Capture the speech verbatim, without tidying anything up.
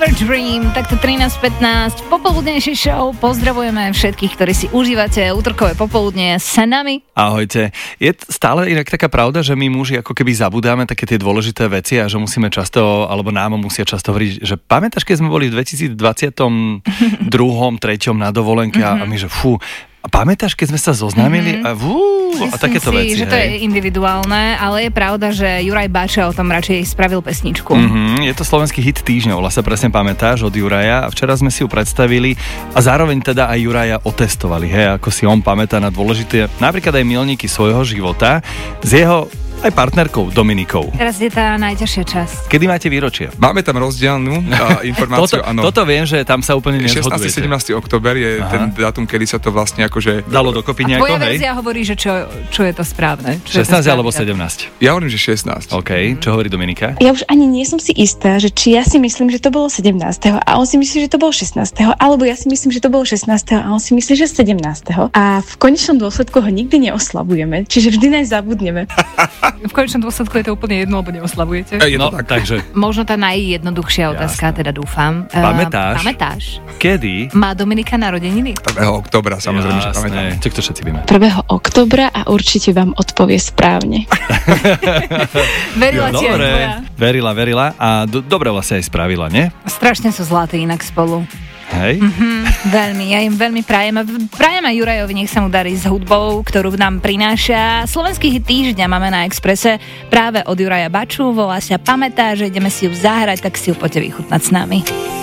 Fever Dream, takto trinásť pätnásť, popoludnejšie show, pozdravujeme všetkých, ktorí si užívate útorkové popoludne s nami. Ahojte. Je stále inak taká pravda, že my muži ako keby zabudáme také tie dôležité veci a že musíme často, alebo nám musia často hovoriť, že pamätáš, keď sme boli v dvetisícdvadsaťdva, treťom na dovolenke mm-hmm. a my, že fú, a pamätáš, keď sme sa zoznámili? Mm-hmm. A, vú, a takéto si, veci. Že to hej. je individuálne, ale je pravda, že Juraj Bača o tom radšej spravil pesničku. Mm-hmm. Je to slovenský hit týždňa, volá sa presne pamätáš od Juraja a včera sme si ju predstavili a zároveň teda aj Juraja otestovali, hej, ako si on pamätá na dôležité, napríklad aj milníky svojho života z jeho aj partnerkou Dominikou. Teraz je tá najťažšia časť. Kedy máte výročie? Máme tam rozdielnú uh, informáciu, toto, áno. Toto viem, že tam sa úplne nezhodujete. šestnásteho sedemnásteho október je Aha. ten dátum, kedy sa to vlastne akože dalo dokopy nejako, hej? A tvoja verzia hovorí, že čo, čo je to správne? Čo šestnásť je to alebo sedemnásť? Ja hovorím, že šestnásť. OK, čo hovorí Dominika? Ja už ani nie som si istá, že či ja si myslím, že to bolo sedemnásteho a on si myslí, že to bolo šestnásteho alebo ja si myslím, že to bolo šestnásteho a on si myslí, že sedemnásteho A v konečnom dôsledku ho nikdy neoslavujeme, čiže vždy nás zabudneme. V konečnom dôsledku je to úplne jedno, lebo neoslavujete. Je to no, tak. Takže. Možno tá najjednoduchšia otázka, Jasne. teda dúfam. Pamätáš? Uh, pamätáš? Kedy? Má Dominika narodeniny? prvého októbra, samozrejme, že pamätám. Jasné, to všetci vieme. prvého októbra a určite vám odpovie správne. Verila Jo, ti aj dobre, tvoja. verila, verila a do, dobre vlastne aj spravila, nie? Strašne sú zlatí inak spolu. Hej? Mm-hmm, veľmi, ja im veľmi prajem. Prajem aj Jurajovi, nech sa mu darí s hudbou, ktorú nám prináša. Slovenský hit týždňa máme na Expresse práve od Juraja Baču, volá sa Pamätáš, že ideme si ju zahrať, tak si ju poďte vychutnať s nami.